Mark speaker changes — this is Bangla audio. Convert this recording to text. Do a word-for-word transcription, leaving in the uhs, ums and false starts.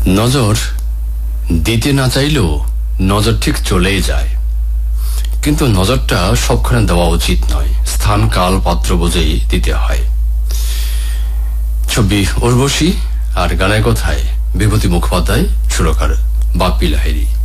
Speaker 1: নজর দিতে না চাইলেও নজর ঠিক চলেই যায়, কিন্তু নজরটা সবখানে দেওয়া উচিত নয়, স্থান কাল পাত্র বুঝেই দিতে হয়। ছবি উর্বশী আর গানের কথায় বিভূতি মুখোপাধ্যায়, সুরকার বাপ্পি লাহিড়ী।